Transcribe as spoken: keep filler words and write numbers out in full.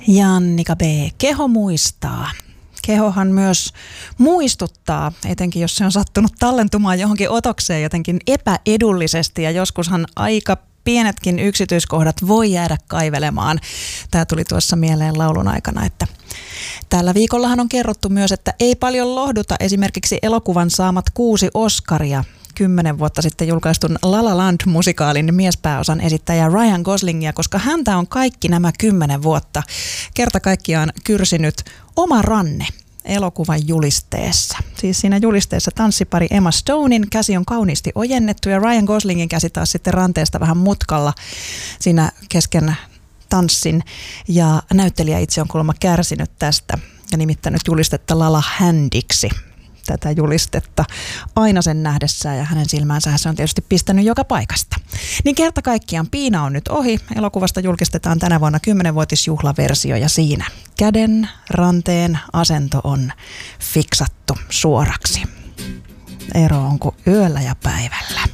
Jannika B. Keho muistaa. Kehohan myös muistuttaa, etenkin jos se on sattunut tallentumaan johonkin otokseen jotenkin epäedullisesti, ja joskushan aika pienetkin yksityiskohdat voi jäädä kaivelemaan. Tämä tuli tuossa mieleen laulun aikana, että tällä viikollahan on kerrottu myös, että ei paljon lohduta esimerkiksi elokuvan saamat kuusi Oscaria. Kymmenen vuotta sitten julkaistun La La Land-musikaalin miespääosan esittäjä Ryan Goslingia, koska häntä on kaikki nämä kymmenen vuotta kerta kaikkiaan kyrsinyt oma ranne elokuvan julisteessa. Siis siinä julisteessa tanssipari Emma Stonein käsi on kauniisti ojennettu ja Ryan Goslingin käsi taas sitten ranteesta vähän mutkalla siinä kesken tanssin. Ja näyttelijä itse on kuulemma kärsinyt tästä ja nimittänyt julistetta Lala Handiksi. Tätä julistetta aina sen nähdessään, ja hänen silmäänsä se on tietysti pistänyt joka paikasta. Niin kerta kaikkiaan piina on nyt ohi. Elokuvasta julkistetaan tänä vuonna kymmenenvuotisjuhlaversio, ja siinä käden, ranteen asento on fiksattu suoraksi. Ero on kuin yöllä ja päivällä.